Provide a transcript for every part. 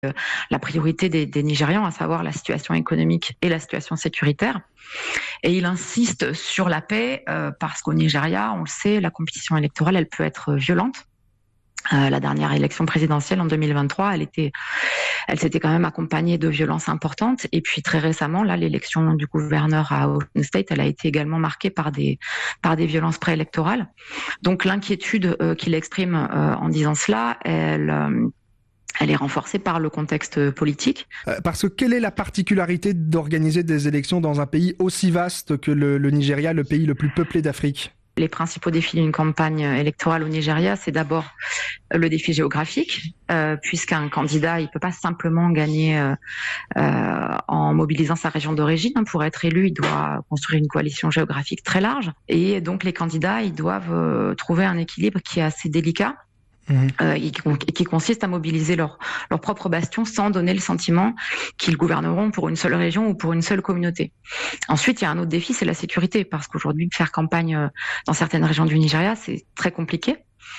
la priorité des Nigérians, à savoir la situation économique et la situation sécuritaire. Et il insiste sur la paix parce qu'au Nigeria, on le sait, la compétition électorale, elle peut être violente. La dernière élection présidentielle en 2023, elle s'était quand même accompagnée de violences importantes. Et puis très récemment, là, l'élection du gouverneur à Osun State, elle a été également marquée par des violences préélectorales. Donc l'inquiétude qu'il exprime en disant cela, elle est renforcée par le contexte politique. Parce que quelle est la particularité d'organiser des élections dans un pays aussi vaste que le Nigeria, le pays le plus peuplé d'Afrique ? Les principaux défis d'une campagne électorale au Nigeria, c'est d'abord le défi géographique, puisqu'un candidat, il peut pas simplement gagner en mobilisant sa région d'origine. Pour être élu, il doit construire une coalition géographique très large. Et donc, les candidats, ils doivent trouver un équilibre qui est assez délicat. Qui consiste à mobiliser leur propre bastion sans donner le sentiment qu'ils gouverneront pour une seule région ou pour une seule communauté. Ensuite, il y a un autre défi, c'est la sécurité, parce qu'aujourd'hui, faire campagne dans certaines régions du Nigeria, c'est très compliqué.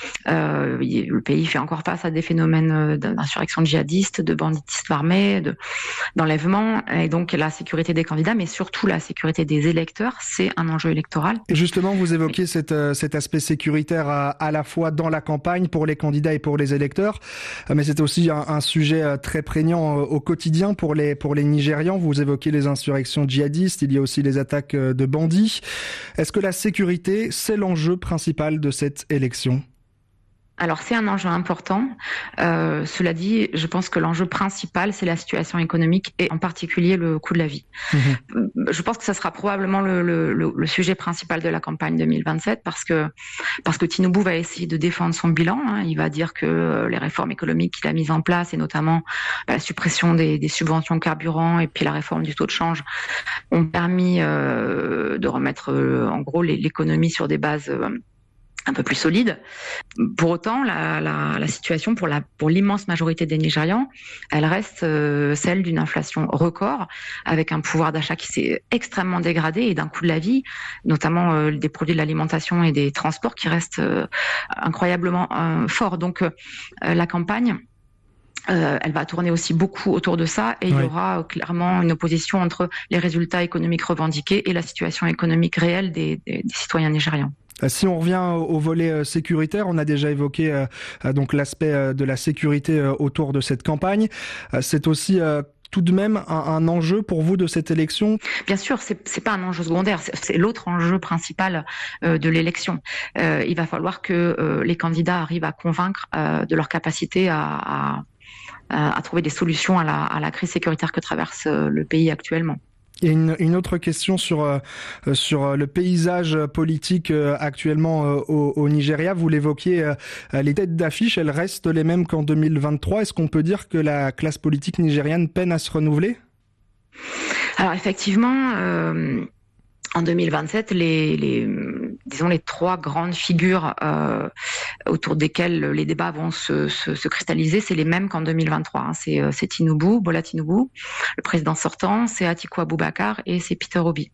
Le pays fait encore face à des phénomènes d'insurrection djihadiste, de banditisme armé, d'enlèvement, et donc la sécurité des candidats, mais surtout la sécurité des électeurs, c'est un enjeu électoral. Et justement, vous évoquez cet aspect sécuritaire à la fois dans la campagne pour les candidats et pour les électeurs, mais c'est aussi un sujet très prégnant au quotidien pour les Nigérians. Vous évoquez les insurrections djihadistes, il y a aussi les attaques de bandits. Est-ce que la sécurité, c'est l'enjeu principal de cette élection ? Alors c'est un enjeu important. Cela dit, je pense que l'enjeu principal, c'est la situation économique et en particulier le coût de la vie. Je pense que ça sera probablement le sujet principal de la campagne 2027 parce que Tinubu va essayer de défendre son bilan. Il va dire que les réformes économiques qu'il a mises en place et notamment la suppression des subventions carburant et puis la réforme du taux de change ont permis de remettre en gros l'économie sur des bases un peu plus solide. Pour autant, la situation pour l'immense majorité des Nigérians, elle reste celle d'une inflation record, avec un pouvoir d'achat qui s'est extrêmement dégradé et d'un coût de la vie, notamment des produits de l'alimentation et des transports qui restent incroyablement forts. Donc la campagne, elle va tourner aussi beaucoup autour de ça et il y aura clairement une opposition entre les résultats économiques revendiqués et la situation économique réelle des citoyens nigérians. Si on revient au volet sécuritaire, on a déjà évoqué donc l'aspect de la sécurité autour de cette campagne. C'est aussi tout de même un enjeu pour vous de cette élection ? Bien sûr, c'est pas un enjeu secondaire, c'est l'autre enjeu principal de l'élection. Il va falloir que les candidats arrivent à convaincre de leur capacité à trouver des solutions à la crise sécuritaire que traverse le pays actuellement. Et une autre question sur le paysage politique actuellement au Nigeria. Vous l'évoquiez, les têtes d'affiche, elles restent les mêmes qu'en 2023. Est-ce qu'on peut dire que la classe politique nigériane peine à se renouveler ? Alors effectivement, en 2027, les trois grandes figures autour desquelles les débats vont se cristalliser, c'est les mêmes qu'en 2023. C'est Tinubu, Bola Tinubu, le président sortant, c'est Atiku Abubakar et c'est Peter Obi.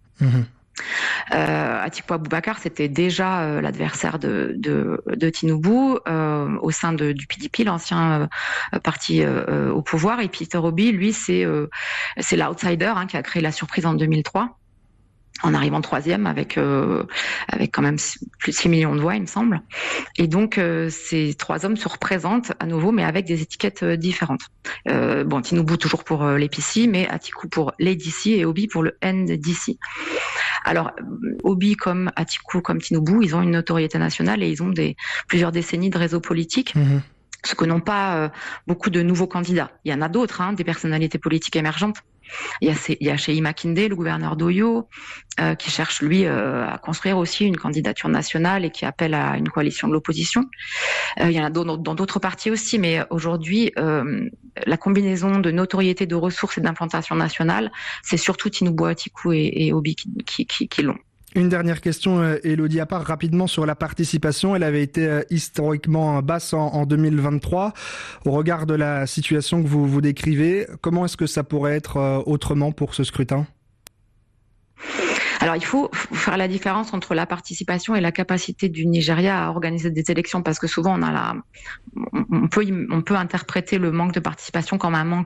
Atiku Abubakar, c'était déjà l'adversaire de Tinubu au sein du PDP, l'ancien parti au pouvoir. Et Peter Obi, lui, c'est l'outsider qui a créé la surprise en 2003. En arrivant troisième avec quand même plus de 6 millions de voix, il me semble. Et donc, ces trois hommes se représentent à nouveau, mais avec des étiquettes différentes. Tinubu toujours pour l'APC, mais Atiku pour l'ADC et Obi pour le NDC. Alors, Obi comme Atiku comme Tinubu, ils ont une notoriété nationale et ils ont plusieurs décennies de réseau politique. Ce que n'ont pas beaucoup de nouveaux candidats. Il y en a d'autres, des personnalités politiques émergentes. Il y a Sheyi Makinde, le gouverneur d'Oyo, qui cherche, lui, à construire aussi une candidature nationale et qui appelle à une coalition de l'opposition. Il y en a dans d'autres partis aussi, mais aujourd'hui, la combinaison de notoriété, de ressources et d'implantation nationale, c'est surtout Tinubu, Atiku et Obi qui l'ont. Une dernière question, Élodie Apar, rapidement sur la participation. Elle avait été historiquement basse en 2023. Au regard de la situation que vous décrivez, comment est-ce que ça pourrait être autrement pour ce scrutin ? Alors, il faut faire la différence entre la participation et la capacité du Nigeria à organiser des élections, parce que souvent on peut interpréter le manque de participation comme un manque